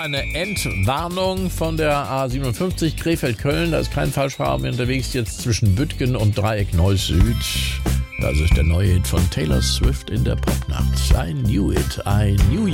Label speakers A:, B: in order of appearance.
A: eine Entwarnung von der A57 Krefeld-Köln. Da ist kein Falschfahrer mehr unterwegs, jetzt zwischen Büttgen und Dreieck Neuss-Süd. Das ist der neue Hit von Taylor Swift in der Popnacht. I knew it, I knew